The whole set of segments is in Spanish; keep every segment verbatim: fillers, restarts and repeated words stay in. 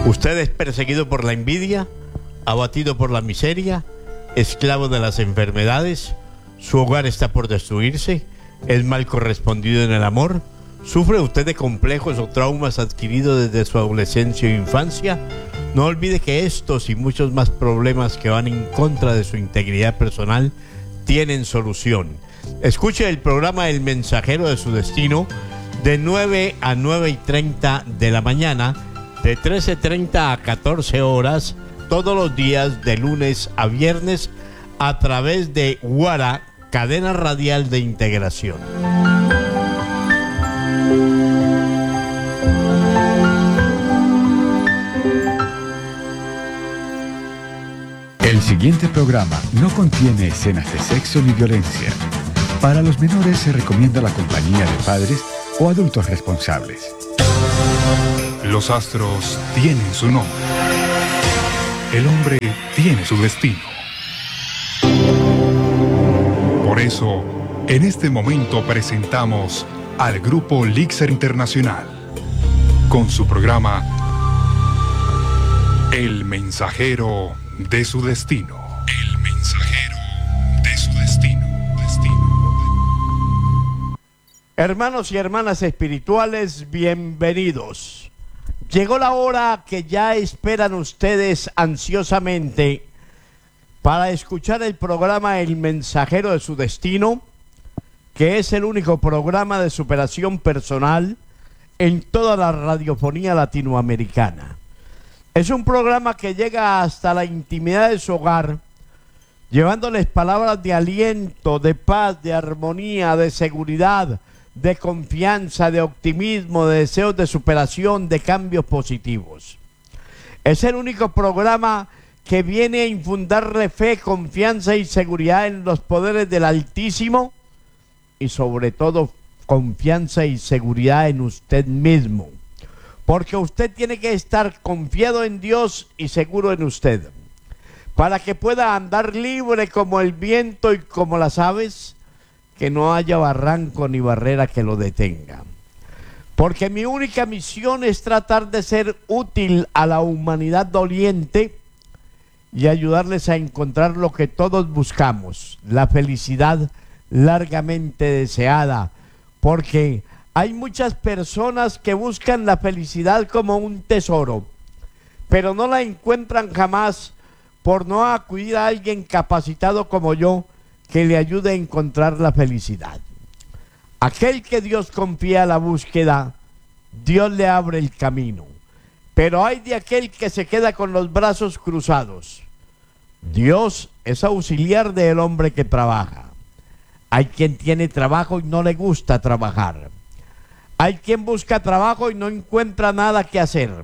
Usted es perseguido por la envidia, abatido por la miseria, esclavo de las enfermedades, su hogar está por destruirse, es mal correspondido en el amor, sufre usted de complejos o traumas adquiridos desde su adolescencia o infancia. No olvide que estos y muchos más problemas que van en contra de su integridad personal tienen solución. Escuche el programa El Mensajero de su Destino de nueve a nueve y treinta de la mañana, de trece treinta a catorce horas, todos los días de lunes a viernes a través de Guara, cadena radial de integración. El siguiente programa no contiene escenas de sexo ni violencia. Para los menores se recomienda la compañía de padres o adultos responsables. Los astros tienen su nombre. El hombre tiene su destino. Por eso, en este momento presentamos al Grupo Lixer Internacional con su programa El Mensajero de su Destino. El Mensajero de su Destino. Destino. Hermanos y hermanas espirituales, bienvenidos. Llegó la hora que ya esperan ustedes ansiosamente para escuchar el programa El Mensajero de su Destino, que es el único programa de superación personal en toda la radiofonía latinoamericana. Es un programa que llega hasta la intimidad de su hogar, llevándoles palabras de aliento, de paz, de armonía, de seguridad, de confianza, de optimismo, de deseos de superación, de cambios positivos. Es el único programa que viene a infundarle fe, confianza y seguridad en los poderes del Altísimo y sobre todo confianza y seguridad en usted mismo, porque usted tiene que estar confiado en Dios y seguro en usted para que pueda andar libre como el viento y como las aves, que no haya barranco ni barrera que lo detenga. Porque mi única misión es tratar de ser útil a la humanidad doliente y ayudarles a encontrar lo que todos buscamos, la felicidad largamente deseada. Porque hay muchas personas que buscan la felicidad como un tesoro, pero no la encuentran jamás por no acudir a alguien capacitado como yo, que le ayude a encontrar la felicidad. Aquel que Dios confía la búsqueda, Dios le abre el camino. Pero hay de aquel que se queda con los brazos cruzados. Dios es auxiliar del hombre que trabaja. Hay quien tiene trabajo y no le gusta trabajar. Hay quien busca trabajo y no encuentra nada que hacer.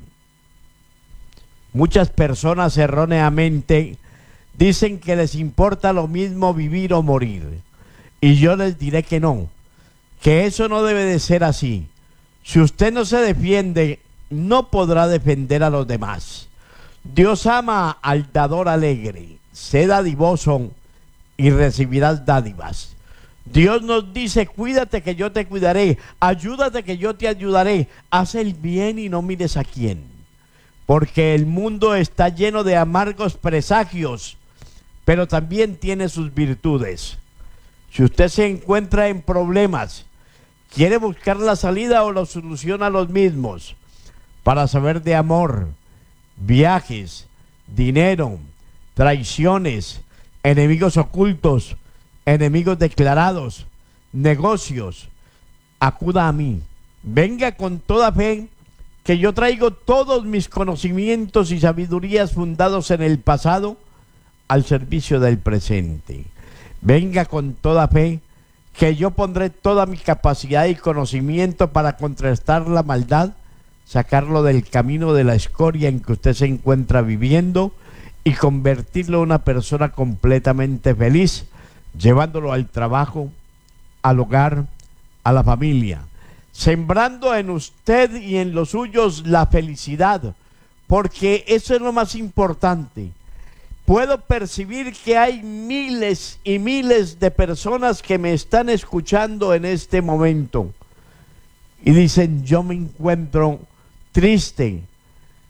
Muchas personas erróneamente dicen que les importa lo mismo vivir o morir. Y yo les diré que no, que eso no debe de ser así. Si usted no se defiende, no podrá defender a los demás. Dios ama al dador alegre. Sé dadivoso y recibirás dádivas. Dios nos dice: cuídate que yo te cuidaré, ayúdate que yo te ayudaré, haz el bien y no mires a quién. Porque el mundo está lleno de amargos presagios, pero también tiene sus virtudes. Si usted se encuentra en problemas, quiere buscar la salida o la solución a los mismos, para saber de amor, viajes, dinero, traiciones, enemigos ocultos, enemigos declarados, negocios, acuda a mí. Venga con toda fe, que yo traigo todos mis conocimientos y sabidurías fundados en el pasado al servicio del presente. Venga con toda fe, que yo pondré toda mi capacidad y conocimiento para contrastar la maldad, sacarlo del camino de la escoria en que usted se encuentra viviendo y convertirlo en una persona completamente feliz, llevándolo al trabajo, al hogar, a la familia, sembrando en usted y en los suyos la felicidad, porque eso es lo más importante. Puedo percibir que hay miles y miles de personas que me están escuchando en este momento y dicen: yo me encuentro triste,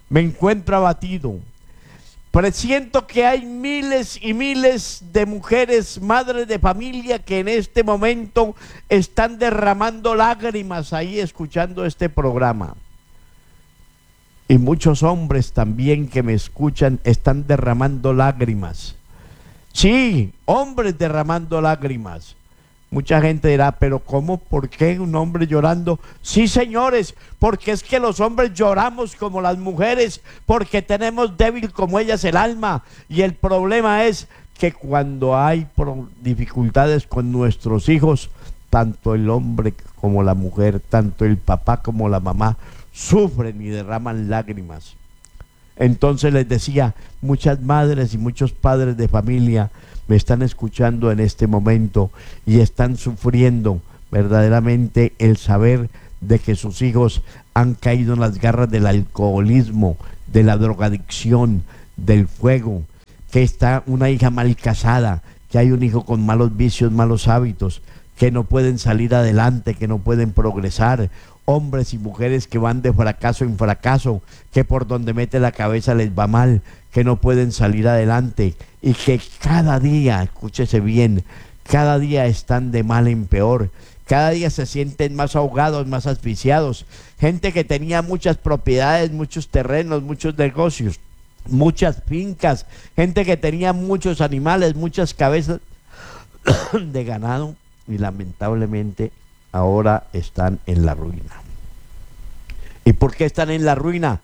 me encuentro abatido. Presiento que hay miles y miles de mujeres, madres de familia, que en este momento están derramando lágrimas ahí escuchando este programa. Y muchos hombres también que me escuchan están derramando lágrimas. Sí, hombres derramando lágrimas. Mucha gente dirá, pero ¿cómo? ¿Por qué un hombre llorando? Sí, señores, porque es que los hombres lloramos como las mujeres, porque tenemos débil como ellas el alma. Y el problema es que cuando hay dificultades con nuestros hijos, tanto el hombre como la mujer, tanto el papá como la mamá, sufren y derraman lágrimas. Entonces les decía, muchas madres y muchos padres de familia me están escuchando en este momento y están sufriendo verdaderamente el saber de que sus hijos han caído en las garras del alcoholismo, de la drogadicción, del fuego, que está una hija mal casada, que hay un hijo con malos vicios, malos hábitos, que no pueden salir adelante, que no pueden progresar, hombres y mujeres que van de fracaso en fracaso, que por donde mete la cabeza les va mal, que no pueden salir adelante y que cada día, escúchese bien, cada día están de mal en peor, cada día se sienten más ahogados, más asfixiados. Gente que tenía muchas propiedades, muchos terrenos, muchos negocios, muchas fincas, gente que tenía muchos animales, muchas cabezas de ganado y lamentablemente ahora están en la ruina. ¿Y por qué están en la ruina?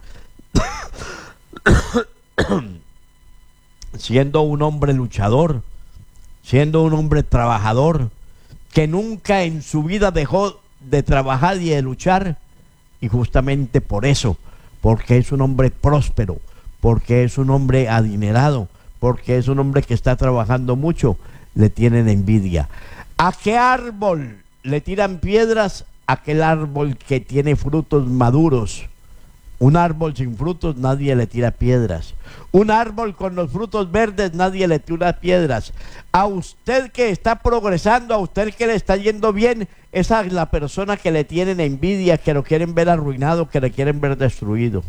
Siendo un hombre luchador, siendo un hombre trabajador, que nunca en su vida dejó de trabajar y de luchar, y justamente por eso, porque es un hombre próspero, porque es un hombre adinerado, porque es un hombre que está trabajando mucho, le tienen envidia. ¿A qué árbol le tiran piedras? Aquel árbol que tiene frutos maduros. Un árbol sin frutos nadie le tira piedras. Un árbol con los frutos verdes nadie le tira piedras. A usted que está progresando, a usted que le está yendo bien, esa es la persona que le tienen envidia, que lo quieren ver arruinado, que le quieren ver destruido.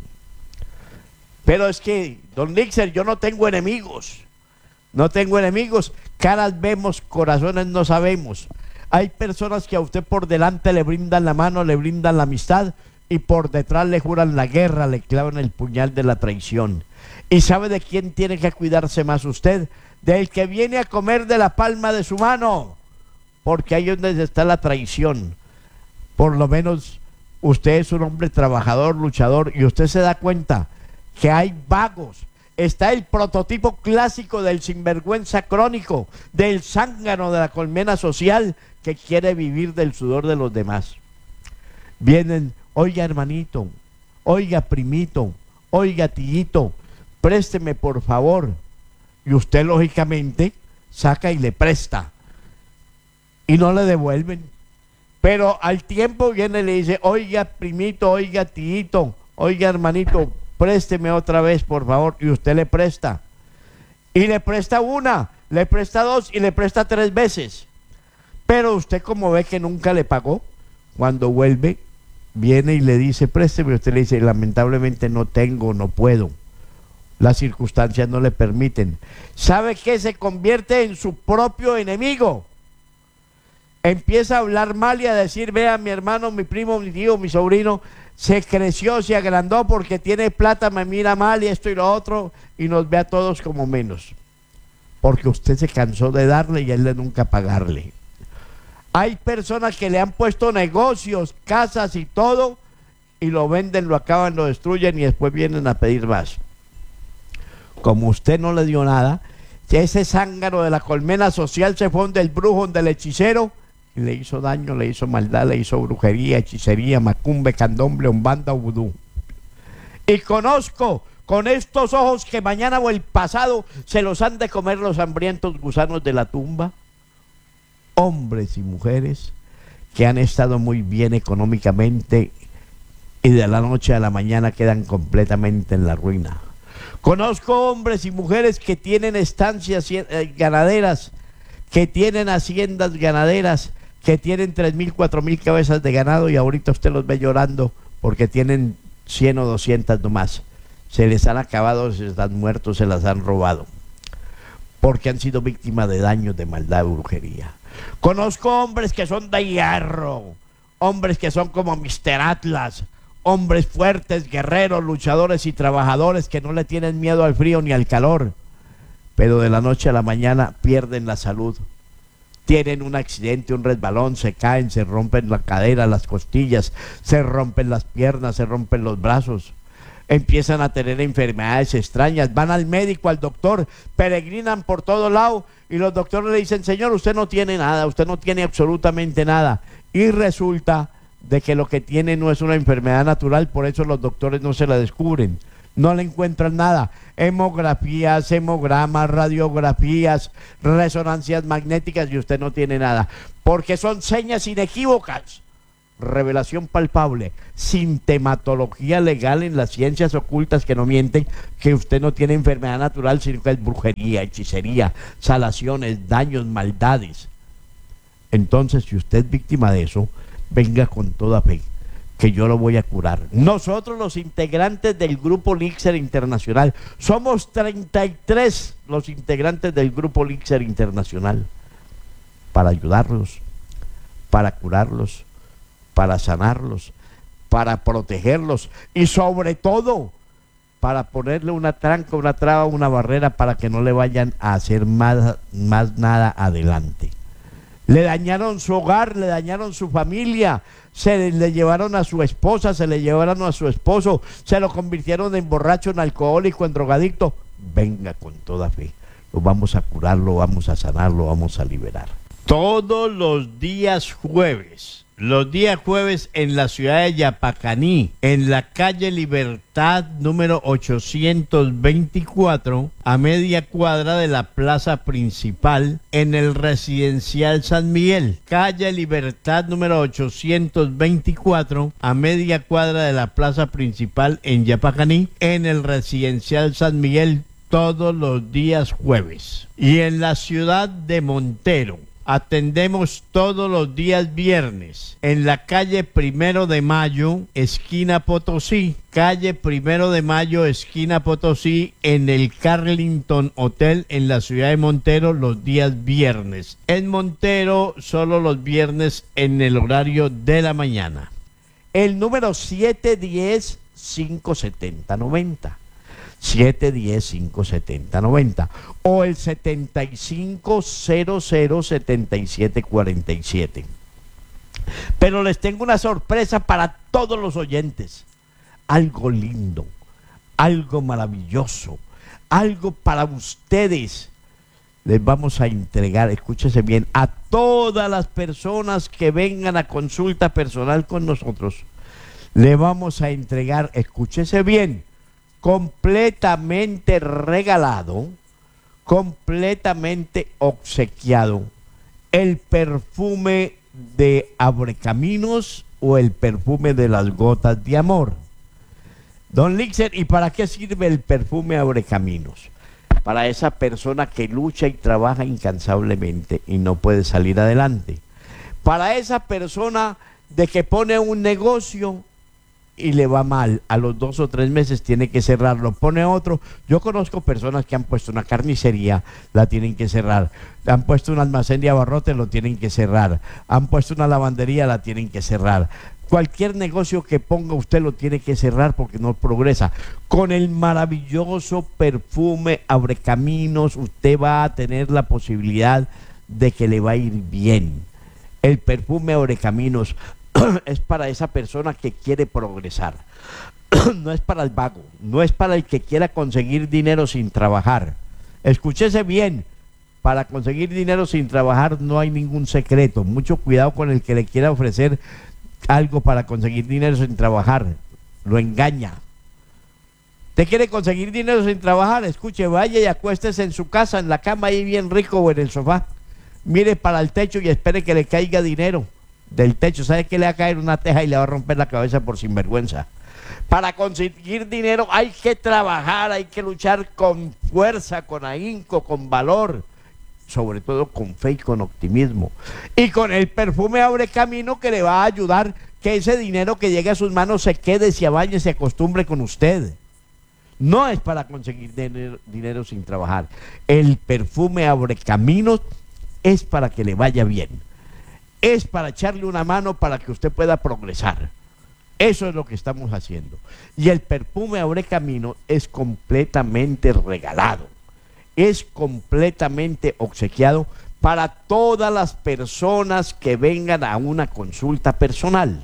Pero es que, don Lixer, yo no tengo enemigos. No tengo enemigos. Caras vemos, corazones no sabemos. Hay personas que a usted por delante le brindan la mano, le brindan la amistad, y por detrás le juran la guerra, le clavan el puñal de la traición. ¿Y sabe de quién tiene que cuidarse más usted? Del que viene a comer de la palma de su mano, porque ahí es donde está la traición. Por lo menos usted es un hombre trabajador, luchador, y usted se da cuenta que hay vagos. Está el prototipo clásico del sinvergüenza crónico, del zángano de la colmena social que quiere vivir del sudor de los demás. Vienen, oiga hermanito, oiga primito, oiga tillito, présteme por favor. Y usted lógicamente saca y le presta. Y no le devuelven. Pero al tiempo viene y le dice, oiga primito, oiga tillito, oiga hermanito, présteme otra vez por favor. Y usted le presta. Y le presta una, le presta dos y le presta tres veces. Pero usted, como ve que nunca le pagó, cuando vuelve, viene y le dice, présteme. Usted le dice, lamentablemente no tengo, no puedo. Las circunstancias no le permiten. ¿Sabe qué? Se convierte en su propio enemigo. Empieza a hablar mal y a decir, vea, mi hermano, mi primo, mi tío, mi sobrino, se creció, se agrandó porque tiene plata, me mira mal y esto y lo otro, y nos ve a todos como menos. Porque usted se cansó de darle y a él de nunca pagarle. Hay personas que le han puesto negocios, casas y todo, y lo venden, lo acaban, lo destruyen y después vienen a pedir más. Como usted no le dio nada, ese zángano de la colmena social se fue donde el brujo, donde el hechicero, y le hizo daño, le hizo maldad, le hizo brujería, hechicería, macumbe, candomble, umbanda, vudú. Y conozco con estos ojos que mañana o el pasado se los han de comer los hambrientos gusanos de la tumba, hombres y mujeres que han estado muy bien económicamente y de la noche a la mañana quedan completamente en la ruina. Conozco hombres y mujeres que tienen estancias ganaderas, que tienen haciendas ganaderas, que tienen tres mil, cuatro mil cabezas de ganado y ahorita usted los ve llorando porque tienen cien o doscientas nomás. se les han acabado, se están muertos, se las han robado, porque han sido víctimas de daños, de maldad, de brujería. Conozco hombres que son de hierro, hombres que son como mister Atlas, hombres fuertes, guerreros, luchadores y trabajadores que no le tienen miedo al frío ni al calor, pero de la noche a la mañana pierden la salud. Tienen un accidente, un resbalón, se caen, se rompen la cadera, las costillas, se rompen las piernas, se rompen los brazos. Empiezan a tener enfermedades extrañas, van al médico, al doctor, peregrinan por todo lado y los doctores le dicen: señor, usted no tiene nada, usted no tiene absolutamente nada. Y resulta de que lo que tiene no es una enfermedad natural, por eso los doctores no se la descubren, no le encuentran nada. Hemografías, hemogramas, radiografías, resonancias magnéticas y usted no tiene nada, porque son señas inequívocas, revelación palpable, sintematología legal en las ciencias ocultas que no mienten, que usted no tiene enfermedad natural, sino que es brujería, hechicería, salaciones, daños, maldades. Entonces, si usted es víctima de eso, venga con toda fe, que yo lo voy a curar. Nosotros, los integrantes del Grupo Lixer Internacional, somos treinta y tres los integrantes del Grupo Lixer Internacional, para ayudarlos, para curarlos, para sanarlos, para protegerlos y sobre todo para ponerle una tranca, una traba, una barrera para que no le vayan a hacer más, más nada adelante. Le dañaron su hogar, le dañaron su familia, se le, le llevaron a su esposa, se le llevaron a su esposo, se lo convirtieron en borracho, en alcohólico, en drogadicto. Venga con toda fe, lo vamos a curar, lo vamos a sanar, lo vamos a liberar. Todos los días jueves, los días jueves en la ciudad de Yapacaní, en la calle Libertad número ochocientos veinticuatro, a media cuadra de la plaza principal, en el residencial San Miguel. Calle Libertad número ochocientos veinticuatro, a media cuadra de la plaza principal en Yapacaní, en el residencial San Miguel, todos los días jueves. Y en la ciudad de Montero, atendemos todos los días viernes en la calle Primero de Mayo, esquina Potosí, calle Primero de Mayo, esquina Potosí, en el Carlington Hotel en la ciudad de Montero, los días viernes. En Montero, solo los viernes en el horario de la mañana. El número siete diez, cinco setenta, noventa. siete diez, cinco setenta, noventa o el setenta y cinco cero cero, setenta y siete cuarenta y siete. Pero les tengo una sorpresa para todos los oyentes, algo lindo, algo maravilloso, algo para ustedes. Les vamos a entregar, escúchese bien, a todas las personas que vengan a consulta personal con nosotros, le vamos a entregar, escúchese bien, completamente regalado, completamente obsequiado, el perfume de Abrecaminos o el perfume de las gotas de amor. Don Lixer, ¿y para qué sirve el perfume Abrecaminos? Para esa persona que lucha y trabaja incansablemente y no puede salir adelante. Para esa persona de que pone un negocio y le va mal, a los dos o tres meses tiene que cerrarlo, pone otro. Yo conozco personas que han puesto una carnicería, la tienen que cerrar, han puesto un almacén de abarrotes, lo tienen que cerrar, han puesto una lavandería, la tienen que cerrar. Cualquier negocio que ponga usted lo tiene que cerrar porque no progresa. Con el maravilloso perfume Abrecaminos usted va a tener la posibilidad de que le va a ir bien. El perfume Abrecaminos es para esa persona que quiere progresar, no es para el vago, no es para el que quiera conseguir dinero sin trabajar. Escúchese bien, para conseguir dinero sin trabajar no hay ningún secreto. Mucho cuidado con el que le quiera ofrecer algo para conseguir dinero sin trabajar, lo engaña. ¿Usted quiere conseguir dinero sin trabajar? Escuche, vaya y acuéstese en su casa, en la cama ahí bien rico o en el sofá, mire para el techo y espere que le caiga dinero del techo. ¿Sabe que le va a caer una teja y le va a romper la cabeza por sinvergüenza? Para conseguir dinero hay que trabajar, hay que luchar con fuerza, con ahínco, con valor, sobre todo con fe y con optimismo. Y con el perfume Abrecamino, que le va a ayudar que ese dinero que llegue a sus manos se quede, se bañe, se acostumbre con usted. No es para conseguir dinero, dinero sin trabajar. El perfume abre caminos, es para que le vaya bien. Es para echarle una mano para que usted pueda progresar. Eso es lo que estamos haciendo. Y el perfume abre caminos es completamente regalado. Es completamente obsequiado para todas las personas que vengan a una consulta personal.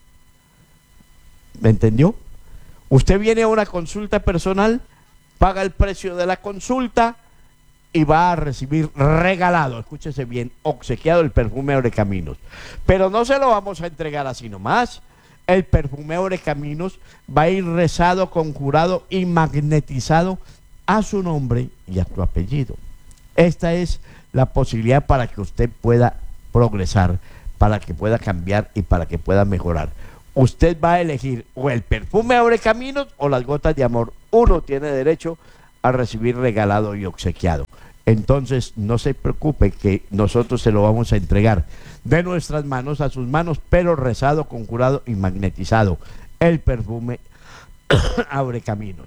¿Me entendió? Usted viene a una consulta personal, paga el precio de la consulta y va a recibir regalado, escúchese bien, obsequiado el perfume Abre Caminos. Pero no se lo vamos a entregar así nomás. El perfume Abre Caminos va a ir rezado, conjurado y magnetizado a su nombre y a su apellido. Esta es la posibilidad para que usted pueda progresar, para que pueda cambiar y para que pueda mejorar. Usted va a elegir o el perfume Abre Caminos o las gotas de amor. Uno tiene derecho a recibir regalado y obsequiado. Entonces no se preocupe que nosotros se lo vamos a entregar de nuestras manos a sus manos, pero rezado, conjurado y magnetizado. El perfume Abre Caminos.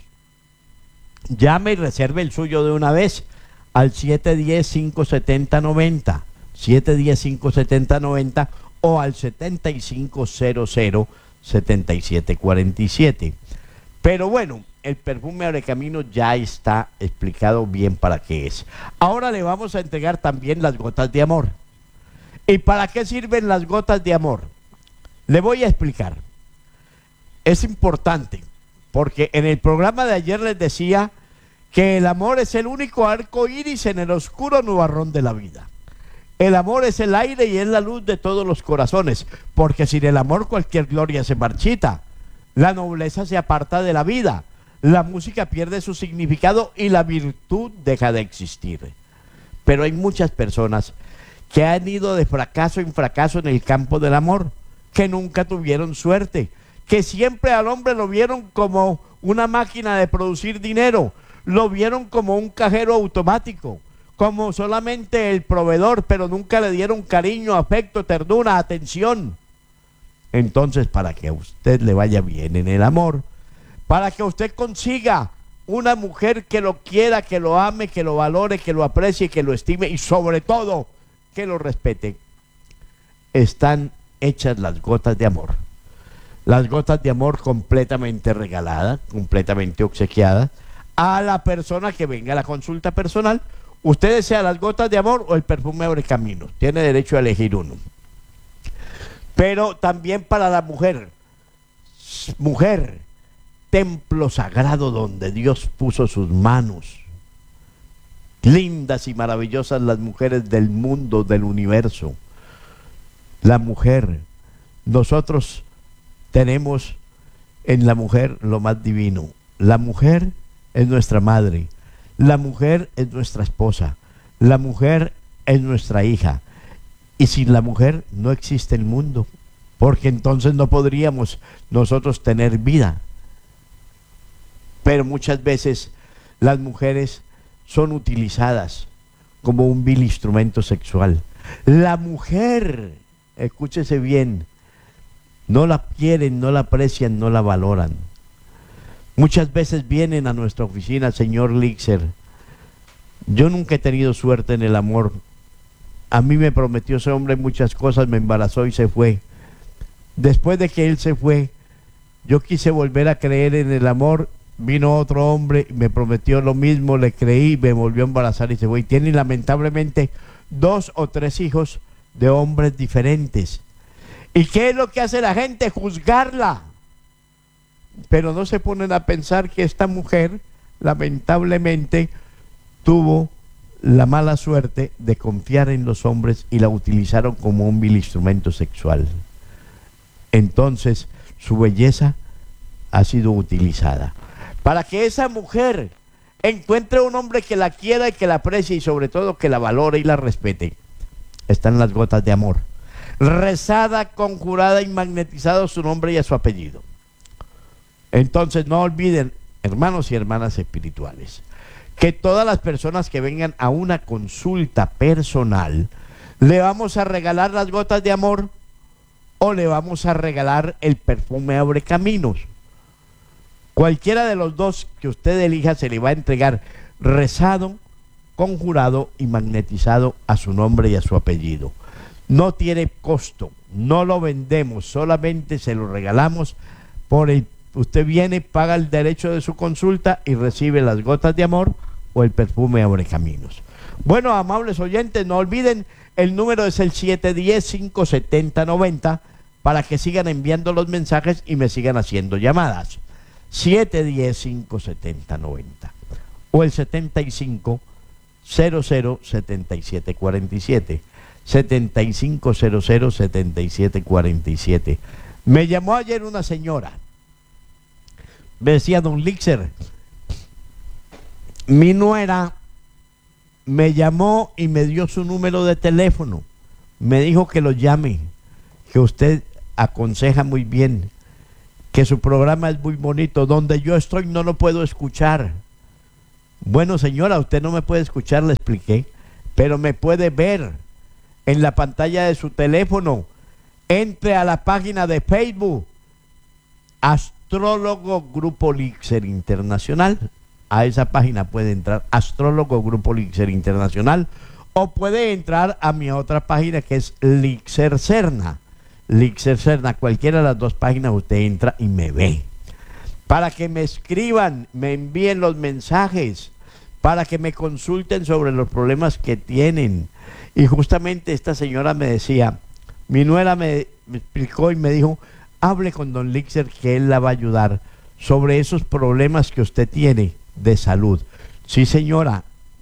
Llame y reserve el suyo de una vez al siete uno cero, cinco siete cero, nueve cero, siete uno cero, cinco siete cero, nueve cero o al setenta y cinco cero cero, setenta y siete cuarenta y siete. Pero bueno, el perfume Abre Caminos ya está explicado bien para qué es. Ahora le vamos a entregar también las gotas de amor. ¿Y para qué sirven las gotas de amor? Le voy a explicar. Es importante, porque en el programa de ayer les decía que el amor es el único arco iris en el oscuro nubarrón de la vida. El amor es el aire y es la luz de todos los corazones, porque sin el amor cualquier gloria se marchita, la nobleza se aparta de la vida, la música pierde su significado y la virtud deja de existir. Pero hay muchas personas que han ido de fracaso en fracaso en el campo del amor, que nunca tuvieron suerte, que siempre al hombre lo vieron como una máquina de producir dinero, lo vieron como un cajero automático, como solamente el proveedor, pero nunca le dieron cariño, afecto, ternura, atención. Entonces, para que a usted le vaya bien en el amor, para que usted consiga una mujer que lo quiera, que lo ame, que lo valore, que lo aprecie, que lo estime y sobre todo, que lo respete, están hechas las gotas de amor. Las gotas de amor completamente regaladas, completamente obsequiadas a la persona que venga a la consulta personal. Usted desea las gotas de amor o el perfume Abre Caminos. Tiene derecho a elegir uno. Pero también para la mujer. Mujer, templo sagrado donde Dios puso sus manos. Lindas y maravillosas las mujeres del mundo, del universo. La mujer. Nosotros tenemos en la mujer lo más divino. La mujer es nuestra madre. La mujer es nuestra esposa, la mujer es nuestra hija, y sin la mujer no existe el mundo, porque entonces no podríamos nosotros tener vida. Pero muchas veces las mujeres son utilizadas como un vil instrumento sexual. La mujer, escúchese bien, no la quieren, no la aprecian, no la valoran. Muchas veces vienen a nuestra oficina, señor Lixer. Yo nunca he tenido suerte en el amor. A mí me prometió ese hombre muchas cosas, me embarazó y se fue. Después de que él se fue, yo quise volver a creer en el amor. Vino otro hombre, me prometió lo mismo, le creí, me volvió a embarazar y se fue. Y tiene lamentablemente dos o tres hijos de hombres diferentes. ¿Y qué es lo que hace la gente? Juzgarla. Pero no se ponen a pensar que esta mujer lamentablemente tuvo la mala suerte de confiar en los hombres y la utilizaron como un vil instrumento sexual. Entonces su belleza ha sido utilizada. Para que esa mujer encuentre un hombre que la quiera y que la aprecie y sobre todo que la valore y la respete, están las gotas de amor. Rezada, conjurada y magnetizado a su nombre y a su apellido. Entonces no olviden, hermanos y hermanas espirituales, que todas las personas que vengan a una consulta personal, le vamos a regalar las gotas de amor o le vamos a regalar el perfume Abre Caminos. Cualquiera de los dos que usted elija se le va a entregar rezado, conjurado y magnetizado a su nombre y a su apellido. No tiene costo, no lo vendemos, solamente se lo regalamos por el... Usted viene, paga el derecho de su consulta y recibe las gotas de amor o el perfume Abre Caminos. Bueno, amables oyentes, no olviden, el número es el siete uno cero, cinco siete cero, nueve cero para que sigan enviando los mensajes y me sigan haciendo llamadas. siete uno cero, cinco siete cero, nueve cero o el setenta y cinco cero cero setenta y siete cuarenta y siete. setenta y cinco cero cero setenta y siete cuarenta y siete. Me llamó ayer una señora. Me decía: don Lixer, mi nuera me llamó y me dio su número de teléfono. Me dijo que lo llame, que usted aconseja muy bien, que su programa es muy bonito. Donde yo estoy no lo puedo escuchar. Bueno, señora, usted no me puede escuchar, le expliqué, pero me puede ver en la pantalla de su teléfono. Entre a la página de Facebook, Astrólogo Grupo Lixer Internacional. A esa página puede entrar, Astrólogo Grupo Lixer Internacional, o puede entrar a mi otra página que es Lixer Serna. Lixer Serna, cualquiera de las dos páginas usted entra y me ve. Para que me escriban, me envíen los mensajes, para que me consulten sobre los problemas que tienen. Y justamente esta señora me decía, mi nuera me, me explicó y me dijo: hable con don Lixer, que él la va a ayudar sobre esos problemas que usted tiene de salud. Sí, señora,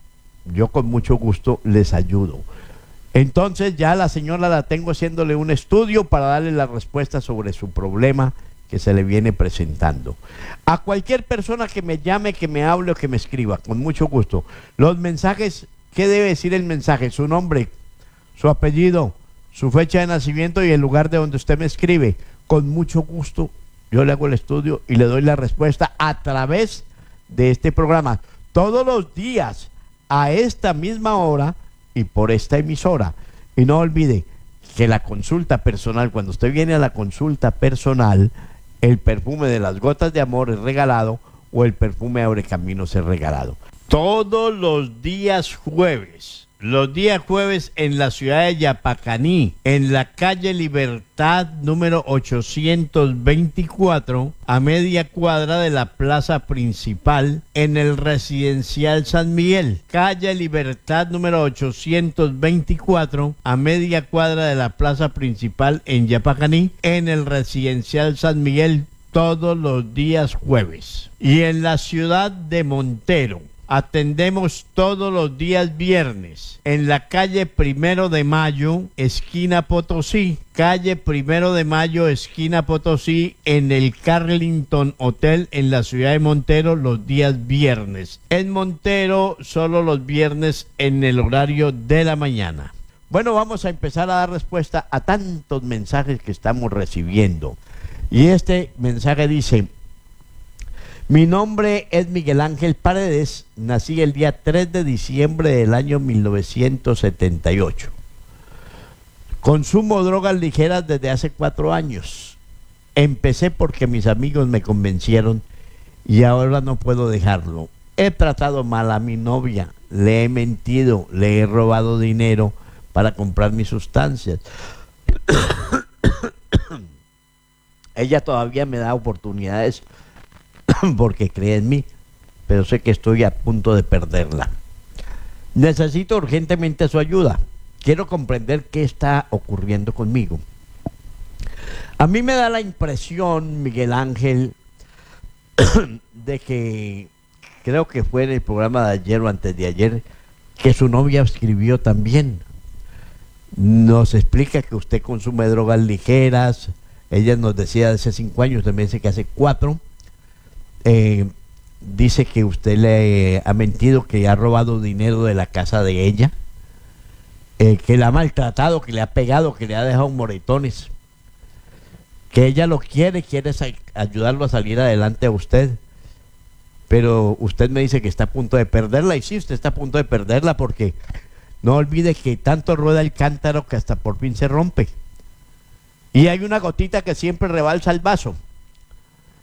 yo con mucho gusto les ayudo. Entonces ya la señora la tengo haciéndole un estudio para darle la respuesta sobre su problema que se le viene presentando. A cualquier persona que me llame, que me hable o que me escriba, con mucho gusto. Los mensajes, ¿qué debe decir el mensaje? Su nombre, su apellido, su fecha de nacimiento y el lugar de donde usted me escribe. Con mucho gusto yo le hago el estudio y le doy la respuesta a través de este programa. Todos los días, a esta misma hora y por esta emisora. Y no olvide que la consulta personal, cuando usted viene a la consulta personal, el perfume de las gotas de amor es regalado o el perfume Abre Caminos es regalado. Todos los días jueves, los días jueves en la ciudad de Yapacaní, en la calle Libertad número ochocientos veinticuatro, a media cuadra de la plaza principal, en el residencial San Miguel. Calle Libertad número ochocientos veinticuatro, a media cuadra de la plaza principal en Yapacaní, en el residencial San Miguel, todos los días jueves. Y en la ciudad de Montero, atendemos todos los días viernes en la calle Primero de Mayo, esquina Potosí. Calle Primero de Mayo, esquina Potosí, en el Carlington Hotel en la ciudad de Montero, los días viernes. En Montero, solo los viernes en el horario de la mañana. Bueno, vamos a empezar a dar respuesta a tantos mensajes que estamos recibiendo. Y este mensaje dice: mi nombre es Miguel Ángel Paredes, nací el día tres de diciembre del año mil novecientos setenta y ocho. Consumo drogas ligeras desde hace cuatro años. Empecé porque mis amigos me convencieron y ahora no puedo dejarlo. He tratado mal a mi novia, le he mentido, le he robado dinero para comprar mis sustancias. Ella todavía me da oportunidades porque cree en mí, pero sé que estoy a punto de perderla. Necesito urgentemente su ayuda. Quiero comprender qué está ocurriendo conmigo. A mí me da la impresión, Miguel Ángel, de que creo que fue en el programa de ayer o antes de ayer que su novia escribió también. Nos explica que usted consume drogas ligeras. Ella nos decía de hace cinco años, también dice que hace cuatro. Eh, dice que usted le ha mentido, que ha robado dinero de la casa de ella, eh, que la ha maltratado, que le ha pegado, que le ha dejado moretones, que ella lo quiere, quiere ayudarlo a salir adelante a usted, pero usted me dice que está a punto de perderla. Y sí, usted está a punto de perderla, porque no olvide que tanto rueda el cántaro que hasta por fin se rompe, y hay una gotita que siempre rebalsa el vaso.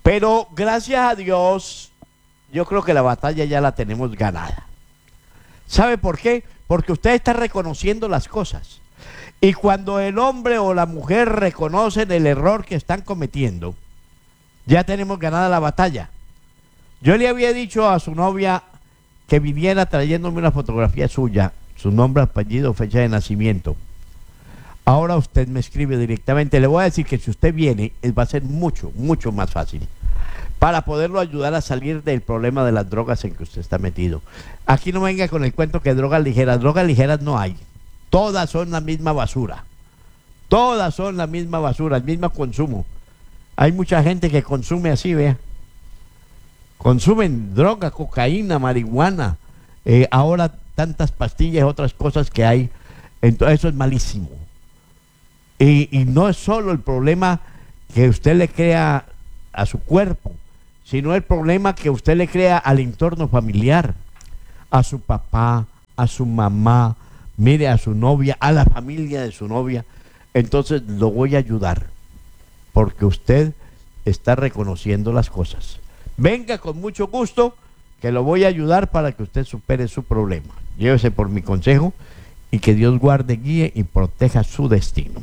Pero gracias a Dios, yo creo que la batalla ya la tenemos ganada. ¿Sabe por qué? Porque usted está reconociendo las cosas. Y cuando el hombre o la mujer reconocen el error que están cometiendo, ya tenemos ganada la batalla. Yo le había dicho a su novia que viniera trayéndome una fotografía suya, su nombre, apellido, fecha de nacimiento. Ahora usted me escribe directamente. Le voy a decir que si usted viene, va a ser mucho, mucho más fácil para poderlo ayudar a salir del problema de las drogas en que usted está metido. Aquí no venga con el cuento que drogas ligeras, drogas ligeras no hay. Todas son la misma basura. Todas son la misma basura, el mismo consumo. Hay mucha gente que consume así, vea. Consumen droga, cocaína, marihuana, eh, ahora tantas pastillas, otras cosas que hay. Entonces eso es malísimo. Y, y no es solo el problema que usted le crea a su cuerpo, sino el problema que usted le crea al entorno familiar, a su papá, a su mamá, mire, a su novia, a la familia de su novia. Entonces lo voy a ayudar, porque usted está reconociendo las cosas. Venga con mucho gusto, que lo voy a ayudar para que usted supere su problema. Llévese por mi consejo y que Dios guarde, guíe y proteja su destino.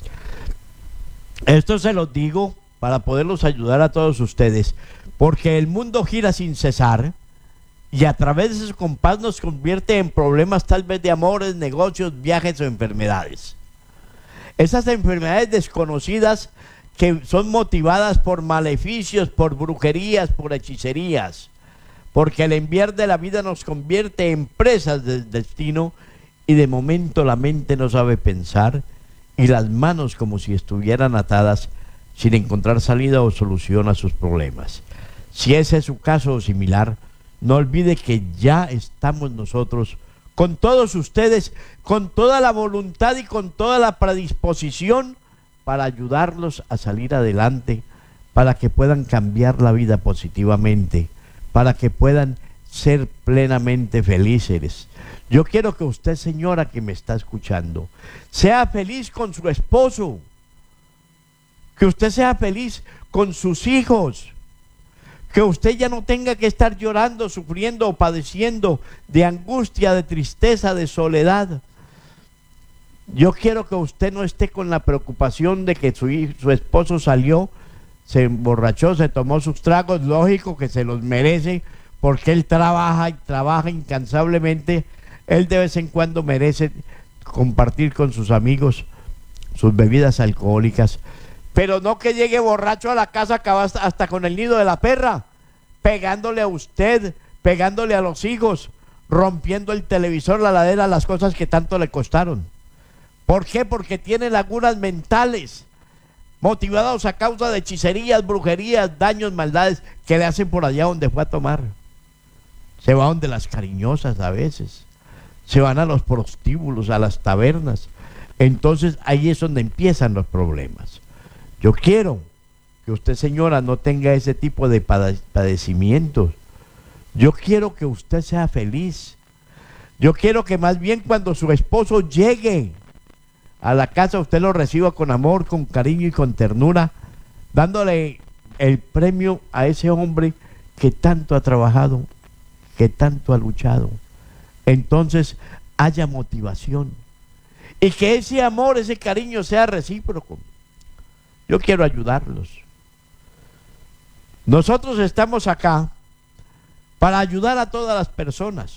Esto se los digo para poderlos ayudar a todos ustedes, porque el mundo gira sin cesar y a través de su compás nos convierte en problemas tal vez de amores, negocios, viajes o enfermedades. Esas enfermedades desconocidas que son motivadas por maleficios, por brujerías, por hechicerías, porque el enviar de la vida nos convierte en presas del destino y de momento la mente no sabe pensar y las manos como si estuvieran atadas sin encontrar salida o solución a sus problemas. Si ese es su caso o similar, no olvide que ya estamos nosotros con todos ustedes, con toda la voluntad y con toda la predisposición para ayudarlos a salir adelante, para que puedan cambiar la vida positivamente, para que puedan ser plenamente felices. Yo quiero que usted, señora que me está escuchando, sea feliz con su esposo, que usted sea feliz con sus hijos, que usted ya no tenga que estar llorando, sufriendo o padeciendo de angustia, de tristeza, de soledad. Yo quiero que usted no esté con la preocupación de que su, hijo, su esposo salió, se emborrachó, se tomó sus tragos, lógico que se los merece, porque él trabaja y trabaja incansablemente. Él de vez en cuando merece compartir con sus amigos sus bebidas alcohólicas, pero no que llegue borracho a la casa, acaba hasta, hasta con el nido de la perra, pegándole a usted, pegándole a los hijos, rompiendo el televisor, la ladera, las cosas que tanto le costaron. ¿Por qué? Porque tiene lagunas mentales, motivados a causa de hechicerías, brujerías, daños, maldades que le hacen por allá donde fue a tomar. Se va donde las cariñosas a veces, se van a los prostíbulos, a las tabernas. Entonces ahí es donde empiezan los problemas. Yo quiero que usted, señora, no tenga ese tipo de padecimientos. Yo quiero que usted sea feliz. Yo quiero que más bien cuando su esposo llegue a la casa, usted lo reciba con amor, con cariño y con ternura, dándole el premio a ese hombre que tanto ha trabajado, que tanto ha luchado. Entonces haya motivación y que ese amor, ese cariño sea recíproco. Yo quiero ayudarlos. Nosotros estamos acá para ayudar a todas las personas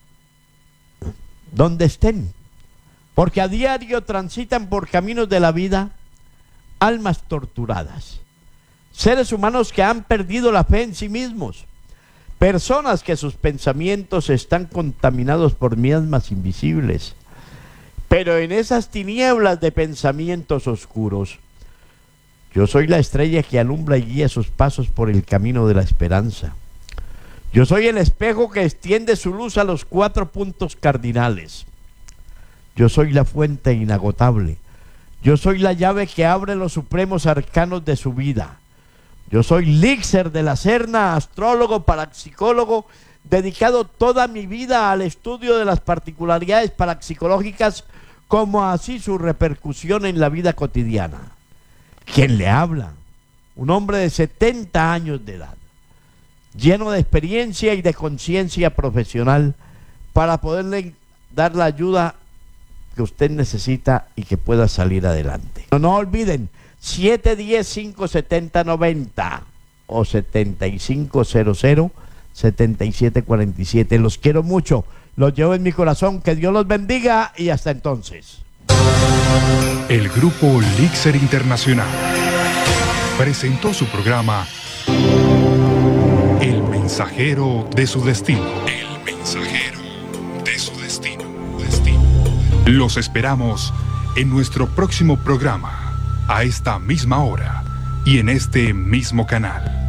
donde estén, porque a diario transitan por caminos de la vida almas torturadas, seres humanos que han perdido la fe en sí mismos, personas que sus pensamientos están contaminados por miasmas invisibles, pero en esas tinieblas de pensamientos oscuros, yo soy la estrella que alumbra y guía sus pasos por el camino de la esperanza. Yo soy el espejo que extiende su luz a los cuatro puntos cardinales. Yo soy la fuente inagotable. Yo soy la llave que abre los supremos arcanos de su vida. Yo soy Líxer de la Serna, astrólogo, parapsicólogo, dedicado toda mi vida al estudio de las particularidades parapsicológicas, como así su repercusión en la vida cotidiana. ¿Quién le habla? un hombre de setenta años de edad, lleno de experiencia y de conciencia profesional para poderle dar la ayuda que usted necesita y que pueda salir adelante. No, no olviden, siete uno cero, cinco siete cero, nueve cero o setenta y cinco cero cero, setenta y siete cuarenta y siete. Los quiero mucho, los llevo en mi corazón, que Dios los bendiga y hasta entonces. El Grupo Lixer Internacional presentó su programa El Mensajero de su Destino. El Mensajero de su Destino. Destino. Los esperamos en nuestro próximo programa, a esta misma hora y en este mismo canal.